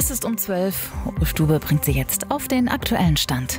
Es ist um 12. Uwe Stube bringt Sie jetzt auf den aktuellen Stand.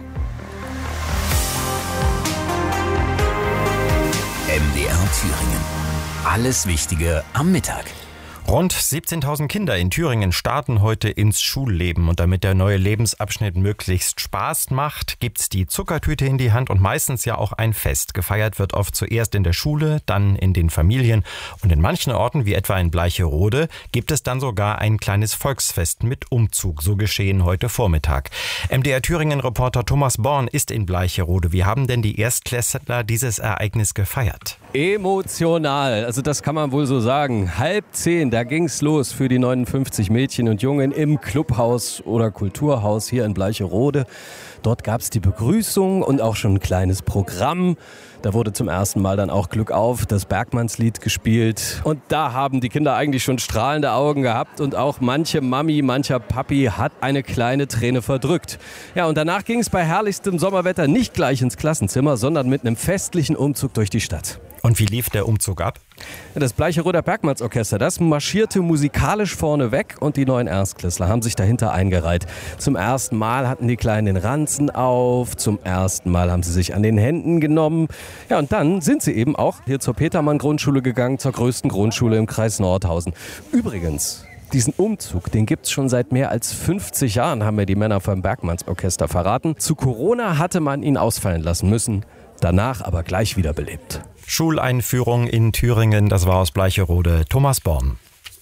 MDR Thüringen. Alles Wichtige am Mittag. Rund 17.000 Kinder in Thüringen starten heute ins Schulleben. Und damit der neue Lebensabschnitt möglichst Spaß macht, gibt's die Zuckertüte in die Hand und meistens ja auch ein Fest. Gefeiert wird oft zuerst in der Schule, dann in den Familien. Und in manchen Orten, wie etwa in Bleicherode, gibt es dann sogar ein kleines Volksfest mit Umzug. So geschehen heute Vormittag. MDR Thüringen-Reporter Thomas Born ist in Bleicherode. Wie haben denn die Erstklässler dieses Ereignis gefeiert? Emotional, also das kann man wohl so sagen. 9:30, da ging's los für die 59 Mädchen und Jungen im Clubhaus oder Kulturhaus hier in Bleicherode. Dort gab's die Begrüßung und auch schon ein kleines Programm. Da wurde zum ersten Mal dann auch Glück auf, das Bergmannslied gespielt. Und da haben die Kinder eigentlich schon strahlende Augen gehabt und auch manche Mami, mancher Papi hat eine kleine Träne verdrückt. Ja, und danach ging es bei herrlichstem Sommerwetter nicht gleich ins Klassenzimmer, sondern mit einem festlichen Umzug durch die Stadt. Und wie lief der Umzug ab? Das Bleicheroder Bergmannsorchester, das marschierte musikalisch vorne weg und die neuen Erstklässler haben sich dahinter eingereiht. Zum ersten Mal hatten die Kleinen den Ranzen auf, zum ersten Mal haben sie sich an den Händen genommen. Ja, und dann sind sie eben auch hier zur Petermann-Grundschule gegangen, zur größten Grundschule im Kreis Nordhausen. Übrigens, diesen Umzug, den gibt's schon seit mehr als 50 Jahren, haben mir die Männer vom Bergmannsorchester verraten. Zu Corona hatte man ihn ausfallen lassen müssen, danach aber gleich wiederbelebt. Schuleinführung in Thüringen, das war aus Bleicherode, Thomas Born.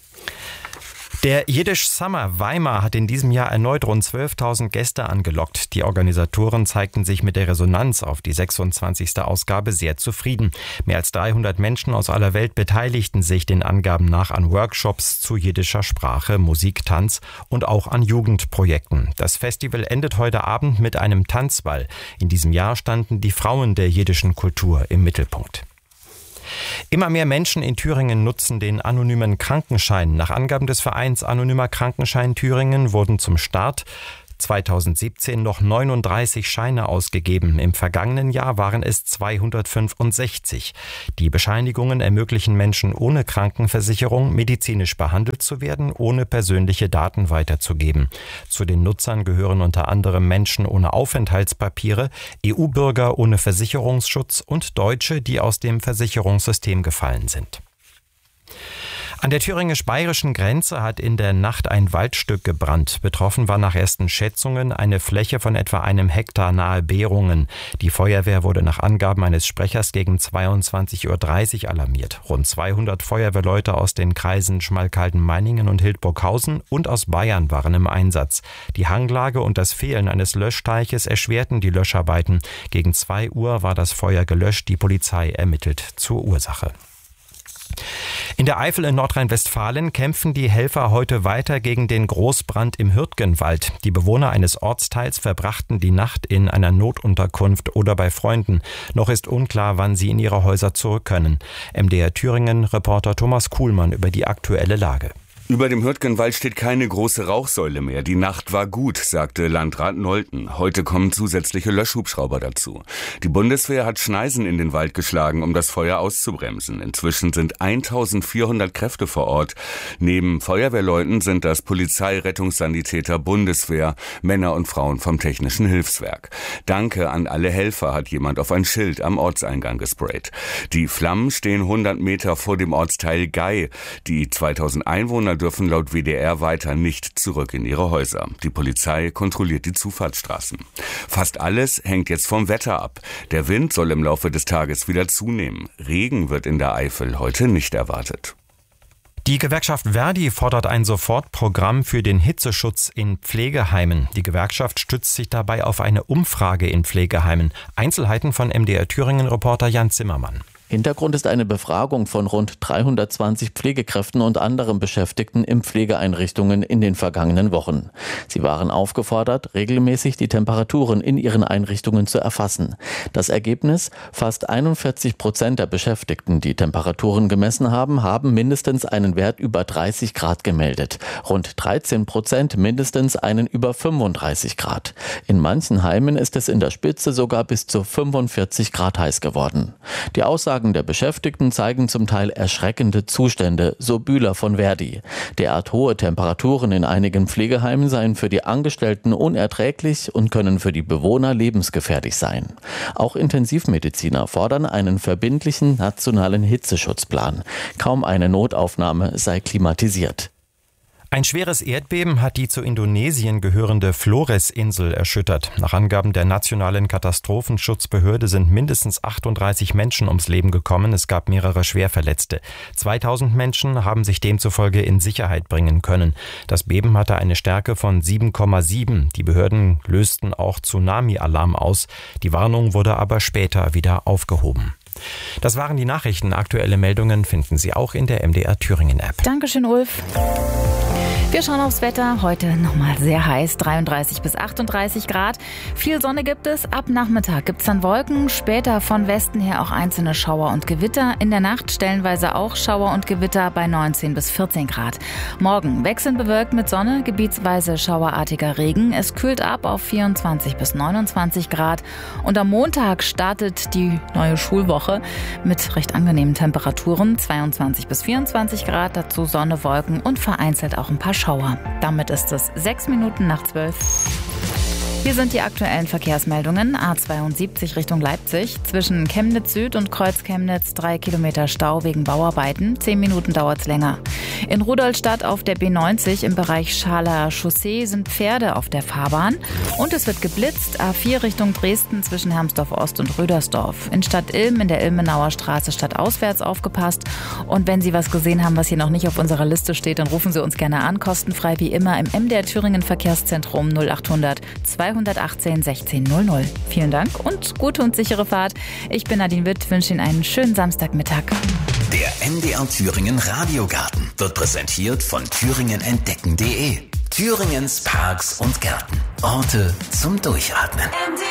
Der Jiddisch Summer Weimar hat in diesem Jahr erneut rund 12.000 Gäste angelockt. Die Organisatoren zeigten sich mit der Resonanz auf die 26. Ausgabe sehr zufrieden. Mehr als 300 Menschen aus aller Welt beteiligten sich den Angaben nach an Workshops zu jiddischer Sprache, Musik, Tanz und auch an Jugendprojekten. Das Festival endet heute Abend mit einem Tanzball. In diesem Jahr standen die Frauen der jiddischen Kultur im Mittelpunkt. Immer mehr Menschen in Thüringen nutzen den anonymen Krankenschein. Nach Angaben des Vereins Anonymer Krankenschein Thüringen wurden zum Start 2017 noch 39 Scheine ausgegeben. Im vergangenen Jahr waren es 265. Die Bescheinigungen ermöglichen Menschen ohne Krankenversicherung, medizinisch behandelt zu werden, ohne persönliche Daten weiterzugeben. Zu den Nutzern gehören unter anderem Menschen ohne Aufenthaltspapiere, EU-Bürger ohne Versicherungsschutz und Deutsche, die aus dem Versicherungssystem gefallen sind. An der thüringisch-bayerischen Grenze hat in der Nacht ein Waldstück gebrannt. Betroffen war nach ersten Schätzungen eine Fläche von etwa 1 Hektar nahe Behrungen. Die Feuerwehr wurde nach Angaben eines Sprechers gegen 22:30 Uhr alarmiert. Rund 200 Feuerwehrleute aus den Kreisen Schmalkalden-Meiningen und Hildburghausen und aus Bayern waren im Einsatz. Die Hanglage und das Fehlen eines Löschteiches erschwerten die Löscharbeiten. Gegen 2 Uhr war das Feuer gelöscht. Die Polizei ermittelt zur Ursache. In der Eifel in Nordrhein-Westfalen kämpfen die Helfer heute weiter gegen den Großbrand im Hürtgenwald. Die Bewohner eines Ortsteils verbrachten die Nacht in einer Notunterkunft oder bei Freunden. Noch ist unklar, wann sie in ihre Häuser zurück können. MDR Thüringen-Reporter Thomas Kuhlmann über die aktuelle Lage. Über dem Hürtgenwald steht keine große Rauchsäule mehr. Die Nacht war gut, sagte Landrat Nolten. Heute kommen zusätzliche Löschhubschrauber dazu. Die Bundeswehr hat Schneisen in den Wald geschlagen, um das Feuer auszubremsen. Inzwischen sind 1400 Kräfte vor Ort. Neben Feuerwehrleuten sind das Polizei, Rettungssanitäter, Bundeswehr, Männer und Frauen vom Technischen Hilfswerk. Danke an alle Helfer, hat jemand auf ein Schild am Ortseingang gesprayt. Die Flammen stehen 100 Meter vor dem Ortsteil Gei. Die 2000 Einwohner dürfen laut WDR weiter nicht zurück in ihre Häuser. Die Polizei kontrolliert die Zufahrtsstraßen. Fast alles hängt jetzt vom Wetter ab. Der Wind soll im Laufe des Tages wieder zunehmen. Regen wird in der Eifel heute nicht erwartet. Die Gewerkschaft Verdi fordert ein Sofortprogramm für den Hitzeschutz in Pflegeheimen. Die Gewerkschaft stützt sich dabei auf eine Umfrage in Pflegeheimen. Einzelheiten von MDR Thüringen-Reporter Jan Zimmermann. Hintergrund ist eine Befragung von rund 320 Pflegekräften und anderen Beschäftigten in Pflegeeinrichtungen in den vergangenen Wochen. Sie waren aufgefordert, regelmäßig die Temperaturen in ihren Einrichtungen zu erfassen. Das Ergebnis: fast 41% der Beschäftigten, die Temperaturen gemessen haben, haben mindestens einen Wert über 30 Grad gemeldet. Rund 13% mindestens einen über 35 Grad. In manchen Heimen ist es in der Spitze sogar bis zu 45 Grad heiß geworden. Die Aussagen Aussagen der Beschäftigten zeigen zum Teil erschreckende Zustände, so Bühler von Verdi. Derart hohe Temperaturen in einigen Pflegeheimen seien für die Angestellten unerträglich und können für die Bewohner lebensgefährlich sein. Auch Intensivmediziner fordern einen verbindlichen nationalen Hitzeschutzplan. Kaum eine Notaufnahme sei klimatisiert. Ein schweres Erdbeben hat die zu Indonesien gehörende Flores-Insel erschüttert. Nach Angaben der Nationalen Katastrophenschutzbehörde sind mindestens 38 Menschen ums Leben gekommen. Es gab mehrere Schwerverletzte. 2000 Menschen haben sich demzufolge in Sicherheit bringen können. Das Beben hatte eine Stärke von 7,7. Die Behörden lösten auch Tsunami-Alarm aus. Die Warnung wurde aber später wieder aufgehoben. Das waren die Nachrichten. Aktuelle Meldungen finden Sie auch in der MDR Thüringen App. Dankeschön, Ulf. Wir schauen aufs Wetter. Heute nochmal sehr heiß, 33 bis 38 Grad. Viel Sonne gibt es. Ab Nachmittag gibt es dann Wolken. Später von Westen her auch einzelne Schauer und Gewitter. In der Nacht stellenweise auch Schauer und Gewitter bei 19 bis 14 Grad. Morgen wechselnd bewölkt mit Sonne, gebietsweise schauerartiger Regen. Es kühlt ab auf 24 bis 29 Grad. Und am Montag startet die neue Schulwoche mit recht angenehmen Temperaturen. 22 bis 24 Grad, dazu Sonne, Wolken und vereinzelt auch ein paar Schauer. Damit ist es 6 Minuten nach 12. Hier sind die aktuellen Verkehrsmeldungen. A72 Richtung Leipzig. Zwischen Chemnitz Süd und Kreuz Chemnitz 3 Kilometer Stau wegen Bauarbeiten. 10 Minuten dauert's länger. In Rudolstadt auf der B90 im Bereich Schaler Chaussee sind Pferde auf der Fahrbahn. Und es wird geblitzt. A4 Richtung Dresden zwischen Hermsdorf Ost und Rödersdorf. In Stadt Ilm in der Ilmenauer Straße stadtauswärts aufgepasst. Und wenn Sie was gesehen haben, was hier noch nicht auf unserer Liste steht, dann rufen Sie uns gerne an. Kostenfrei wie immer im MDR Thüringen Verkehrszentrum 0800 218 16 00. Vielen Dank und gute und sichere Fahrt. Ich bin Nadine Witt, wünsche Ihnen einen schönen Samstagmittag. Der MDR Thüringen Radiogarten wird präsentiert von thüringenentdecken.de. Thüringens Parks und Gärten. Orte zum Durchatmen.